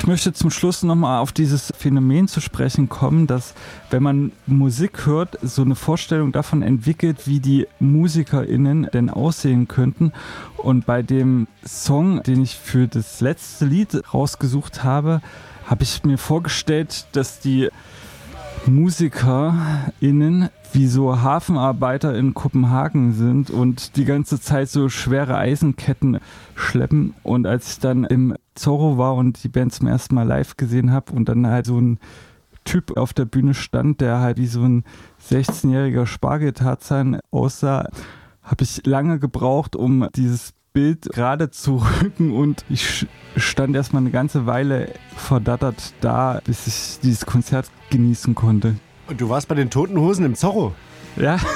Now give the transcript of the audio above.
Ich möchte zum Schluss nochmal auf dieses Phänomen zu sprechen kommen, dass wenn man Musik hört, so eine Vorstellung davon entwickelt, wie die MusikerInnen denn aussehen könnten. Und bei dem Song, den ich für das letzte Lied rausgesucht habe, habe ich mir vorgestellt, dass die MusikerInnen wie so Hafenarbeiter in Kopenhagen sind und die ganze Zeit so schwere Eisenketten schleppen. Und als ich dann im Zorro war und die Band zum ersten Mal live gesehen habe und dann halt so ein Typ auf der Bühne stand, der halt wie so ein 16-jähriger Spargeltarzan aussah, habe ich lange gebraucht, um dieses Bild gerade zu rücken, und ich stand erstmal eine ganze Weile verdattert da, bis ich dieses Konzert genießen konnte. Und du warst bei den Toten Hosen im Zorro? Ja.